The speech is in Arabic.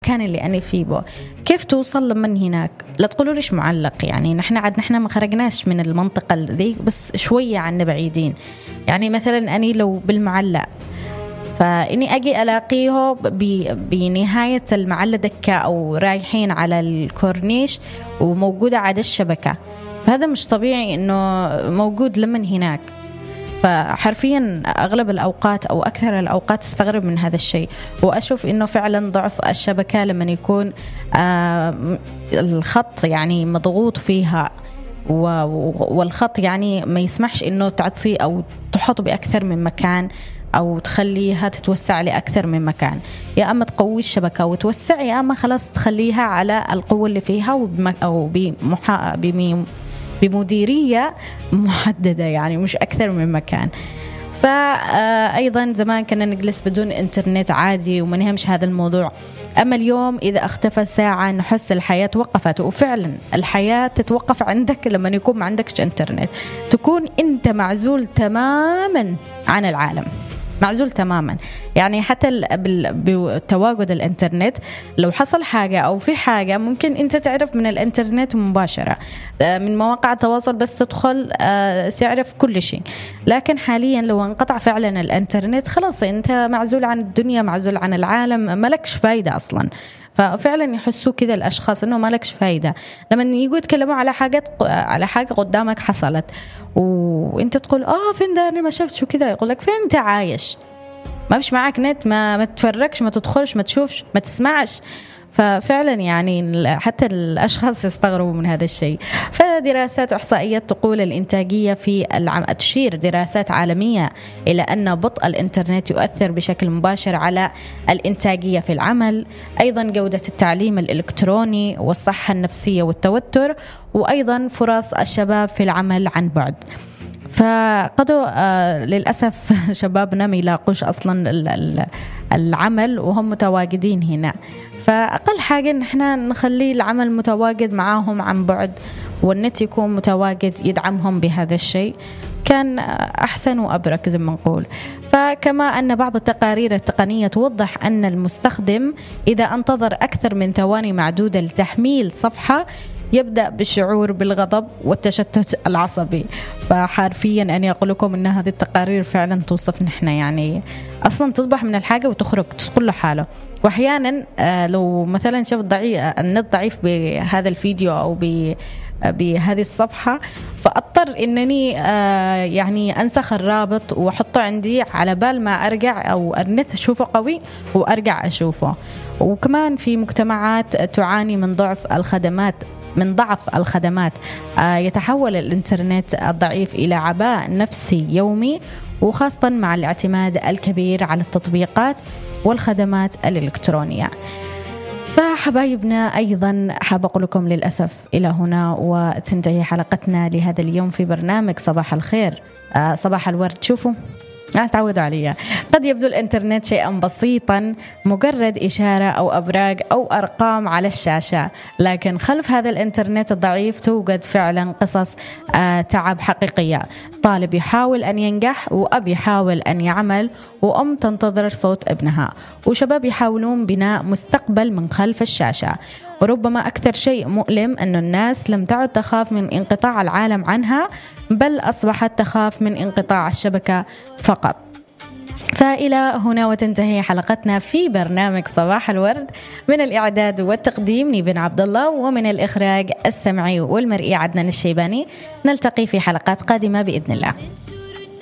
المكان اللي أنا فيه بو. كيف توصل لمن هناك؟ لا تقولوا ليش معلق، يعني نحن ما خرجناش من المنطقة دي، بس شوية عنا بعيدين. يعني مثلا أنا لو بالمعلق، فإني أجي ألاقيه بنهاية المعلة دكة أو رايحين على الكورنيش وموجودة على الشبكة، فهذا مش طبيعي إنه موجود لمن هناك. فحرفيا أغلب الأوقات أو أكثر الأوقات استغرب من هذا الشيء، وأشوف إنه فعلا ضعف الشبكة لما يكون الخط يعني مضغوط فيها، والخط يعني ما يسمحش إنه تعطي أو تحط بأكثر من مكان أو تخليها تتوسع لأكثر من مكان. يا أما تقوي الشبكة وتوسع، يا أما خلاص تخليها على القوة اللي فيها أو بمديرية محددة، يعني مش أكثر من مكان. فأيضا زمان كنا نجلس بدون إنترنت عادي وما نهمش هذا الموضوع. أما اليوم إذا اختفى ساعة نحس الحياة توقفت، وفعلا الحياة تتوقف عندك لما يكون ما عندكش إنترنت، تكون أنت معزول تماما عن العالم، معزول تماما. يعني حتى بتواجد الانترنت لو حصل حاجة أو في حاجة ممكن أنت تعرف من الانترنت مباشرة، من مواقع التواصل بس تدخل تعرف كل شيء. لكن حاليا لو انقطع فعلا الانترنت خلاص أنت معزول عن الدنيا، معزول عن العالم، مالكش فايدة أصلا. ففعلا يحسوا كذا الأشخاص إنه مالكش فايدة لما يجوا يتكلموا على حاجة قدامك حصلت، وانت تقول فين ده، انا ما شفتش كذا، يقول لك فين انت عايش، ما فيش معك نت، ما تتفرجش، ما تدخلش، ما تشوفش، ما تسمعش. ففعلا يعني حتى الأشخاص يستغربوا من هذا الشيء. فدراسات إحصائيات تقول الإنتاجية في تشير دراسات عالمية إلى أن بطء الإنترنت يؤثر بشكل مباشر على الإنتاجية في العمل، أيضا جودة التعليم الإلكتروني والصحة النفسية والتوتر، وأيضا فرص الشباب في العمل عن بعد. فقدوا للأسف شبابنا ما يلاقوش أصلا العمل وهم متواجدين هنا. فأقل حاجة إن احنا نخلي العمل متواجد معاهم عن بعد، والنت يكون متواجد يدعمهم بهذا الشيء، كان أحسن وأبرك زي ما نقول. فكما أن بعض التقارير التقنية توضح أن المستخدم إذا انتظر أكثر من ثواني معدودة لتحميل صفحة يبدأ بالشعور بالغضب والتشتت العصبي. فحرفيا أنا أقول لكم أن هذه التقارير فعلا توصف نحن يعني أصلا تضبح من الحاجة وتخرج تسقل له حاله. وأحيانا لو مثلا شفت النت ضعيف بهذا الفيديو أو بهذه الصفحة، فأضطر أنني يعني أنسخ الرابط وأحطه عندي على بال ما أرجع أو النت أشوفه قوي وأرجع أشوفه. وكمان في مجتمعات تعاني من ضعف الخدمات يتحول الإنترنت الضعيف إلى عباء نفسي يومي، وخاصة مع الاعتماد الكبير على التطبيقات والخدمات الإلكترونية. فحبايبنا أيضا حاب أقول لكم للأسف إلى هنا وتنتهي حلقتنا لهذا اليوم في برنامج صباح الخير، صباح الورد. شوفوا تعودوا عليها. قد يبدو الإنترنت شيئا بسيطا، مجرد إشارة أو أبراج أو أرقام على الشاشة، لكن خلف هذا الإنترنت الضعيف توجد فعلا قصص تعب حقيقية. طالب يحاول أن ينجح، وأب يحاول أن يعمل، وأم تنتظر صوت ابنها، وشباب يحاولون بناء مستقبل من خلف الشاشة. وربما أكثر شيء مؤلم أن الناس لم تعد تخاف من انقطاع العالم عنها، بل أصبحت تخاف من انقطاع الشبكة فقط. فإلى هنا وتنتهي حلقتنا في برنامج صباح الورد. من الإعداد والتقديم نيفين عبد الله، ومن الإخراج السمعي والمرئي عدنان الشيباني. نلتقي في حلقات قادمة بإذن الله.